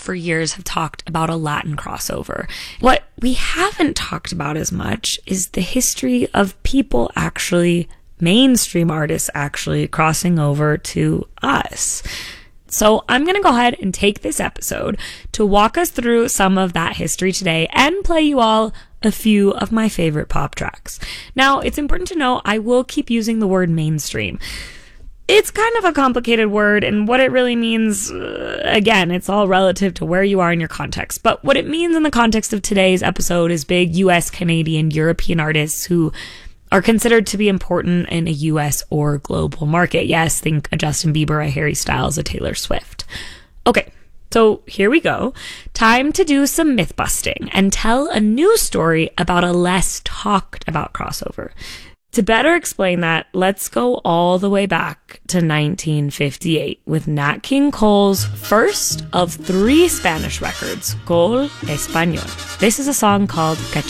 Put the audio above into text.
for years have talked about a Latin crossover. What we haven't talked about as much is the history of people actually, mainstream artists actually crossing over to us. So I'm going to go ahead and take this episode to walk us through some of that history today and play you all a few of my favorite pop tracks. Now, it's important to know I will keep using the word mainstream. It's kind of a complicated word, and what it really means, again, it's all relative to where you are in your context. But what it means in the context of today's episode is big US, Canadian, European artists who are considered to be important in a US or global market. Yes, think a Justin Bieber, a Harry Styles, a Taylor Swift. Okay. So here we go. Time to do some myth busting and tell a new story about a less talked about crossover. To better explain that, let's go all the way back to 1958 with Nat King Cole's first of 3 Spanish records, Cole Español. This is a song called Cachete.